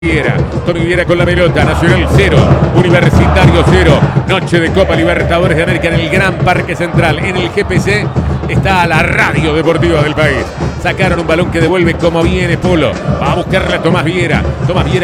Viera. Tommy Viera con la pelota. Nacional 0, Universitario 0. Noche de Copa Libertadores de América en el Gran Parque Central. En el GPC está la radio deportiva del país. Sacaron un balón que devuelve como viene Polo. Va a buscarla Tomás Viera. Tomás Viera